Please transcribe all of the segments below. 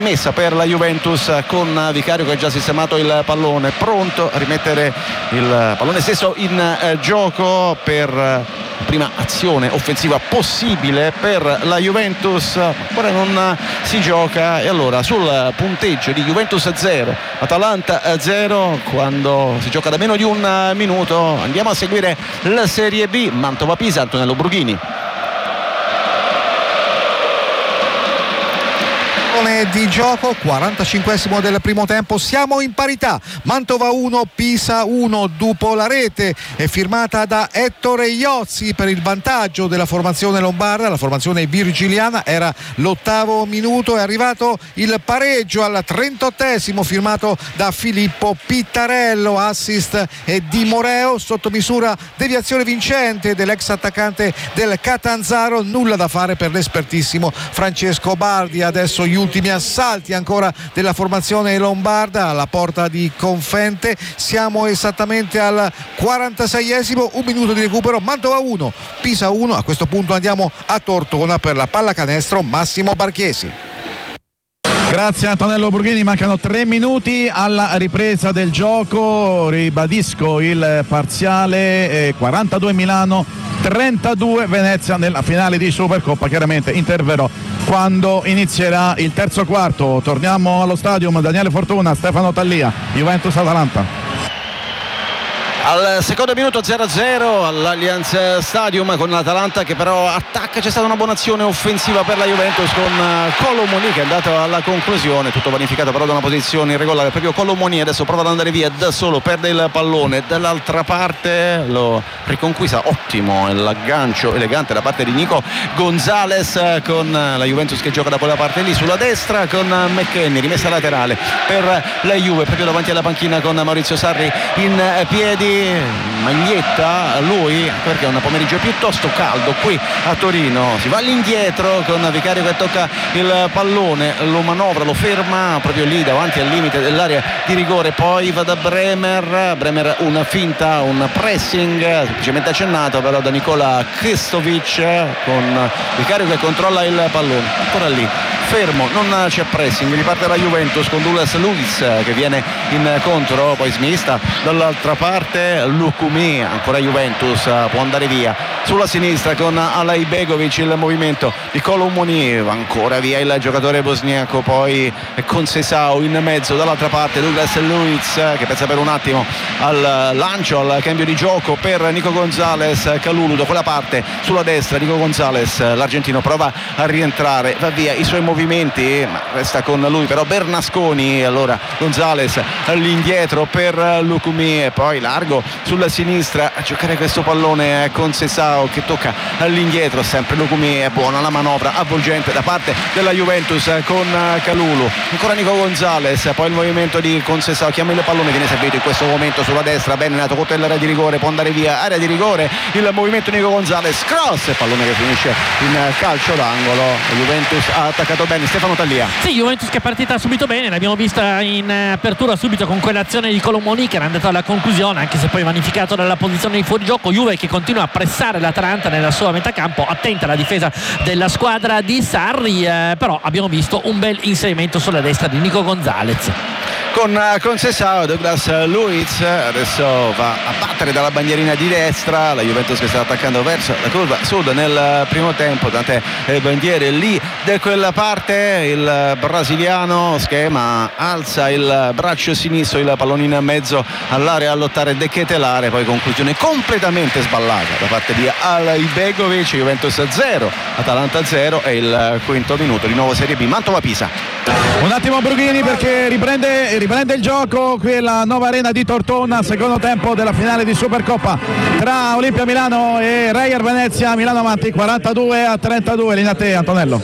messa per la Juventus con Vicario che ha già sistemato il pallone, pronto a rimettere il pallone stesso in gioco per la prima azione offensiva possibile per la Juventus. Ancora non si gioca e allora sul punteggio di Juventus 0 Atalanta 0, quando si gioca da meno di un minuto, andiamo a seguire la Serie B. Mantova-Pisa, Antonello Brughini. Di gioco, 45esimo del primo tempo, siamo in parità. Mantova 1, Pisa 1. Dopo la rete è firmata da Ettore Iozzi per il vantaggio della formazione lombarda, la formazione virgiliana. Era l'8° minuto, è arrivato il pareggio al 38esimo firmato da Filippo Pittarello, assist e Di Moreo, sotto misura deviazione vincente dell'ex attaccante del Catanzaro. Nulla da fare per l'espertissimo Francesco Bardi. Adesso gli ultimi assalti ancora della formazione lombarda alla porta di Confente. Siamo esattamente al 46esimo, un minuto di recupero. Mantova 1, Pisa 1. A questo punto andiamo a Tortona per la pallacanestro. Massimo Barchiesi. Grazie Antonello Brughini, mancano 3 minuti alla ripresa del gioco. Ribadisco il parziale, 42 Milano, 32 Venezia nella finale di Supercoppa. Chiaramente interverrò quando inizierà il terzo quarto. Torniamo allo stadium. Daniele Fortuna, Stefano Tallia, Juventus-Atalanta. Al secondo minuto 0-0 all'Allianz Stadium con l'Atalanta che però attacca. C'è stata una buona azione offensiva per la Juventus con Colomoni che è andato alla conclusione, tutto vanificato però da una posizione irregolare. Proprio Colomoni adesso prova ad andare via da solo, perde il pallone, dall'altra parte lo riconquista, ottimo l'aggancio elegante da parte di Nico Gonzalez con la Juventus che gioca da quella parte lì sulla destra con McKennie, rimessa laterale per la Juve proprio davanti alla panchina con Maurizio Sarri in piedi. Maglietta lui perché è un pomeriggio piuttosto caldo qui a Torino. Si va all'indietro con Vicario che tocca il pallone, lo manovra, lo ferma proprio lì davanti al limite dell'area di rigore, poi va da Bremer, una finta, un pressing semplicemente accennato però da Nikola Kristovic con Vicario che controlla il pallone, ancora lì fermo, non c'è pressing, riparte la Juventus con Douglas Luiz che viene in contro, poi smista dall'altra parte. Lukumi, ancora Juventus, può andare via sulla sinistra con Alay Begovic, il movimento di Colomoni, ancora via il giocatore bosniaco, poi con Sesao in mezzo dall'altra parte Douglas Luiz che pensa per un attimo al lancio, al cambio di gioco per Nico Gonzalez. Kalulu da quella parte sulla destra, Nico Gonzalez, l'argentino prova a rientrare, va via i suoi movimenti ma resta con lui però Bernasconi. Allora Gonzalez all'indietro per Lukumi e poi largo sulla sinistra a giocare questo pallone con Sesao che tocca all'indietro, sempre Lukumi, è buona la manovra avvolgente da parte della Juventus con Kalulu, ancora Nico Gonzalez, poi il movimento di Sesao, chiama il pallone, viene servito in questo momento sulla destra, ben nato contro l'area di rigore, può andare via, area di rigore, il movimento di Nico Gonzalez, cross e pallone che finisce in calcio d'angolo. Juventus ha attaccato bene. Stefano Tallia. Sì, Juventus che è partita subito bene, l'abbiamo vista in apertura subito con quell'azione di Colomoni che era andata alla conclusione, anche se poi vanificato dalla posizione di fuorigioco. Juve che continua a pressare l'Atalanta nella sua metà campo, attenta alla difesa della squadra di Sarri, però abbiamo visto un bel inserimento sulla destra di Nico Gonzalez con Sesao. Douglas Luiz adesso va a battere dalla bandierina di destra, la Juventus che sta attaccando verso la curva sud nel primo tempo, tante bandiere lì da quella parte. Il brasiliano schema, alza il braccio sinistro, il pallone in mezzo all'area a lottare De Ketelare, poi conclusione completamente sballata da parte di Alay Begovic. Juventus 0 Atalanta 0 e il quinto minuto di nuovo Serie B. Mantova-Pisa. Un attimo Brughini perché riprende il gioco qui alla nuova arena di Tortona, secondo tempo della finale di Supercoppa tra Olimpia Milano e Reyer Venezia. Milano avanti 42-32. Linea a te Antonello.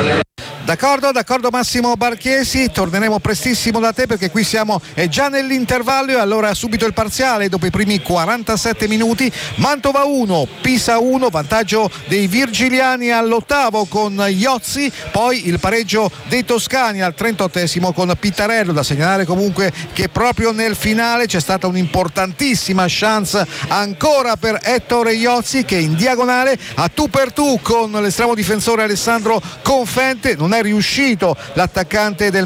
D'accordo Massimo Barchiesi, torneremo prestissimo da te perché qui siamo già nell'intervallo e allora subito il parziale dopo i primi 47 minuti. Mantova 1, Pisa 1, vantaggio dei virgiliani all'8° con Iozzi, poi il pareggio dei toscani al 38° con Pittarello. Da segnalare comunque che proprio nel finale c'è stata un'importantissima chance ancora per Ettore Iozzi che in diagonale a tu per tu con l'estremo difensore Alessandro Confente non è è riuscito l'attaccante del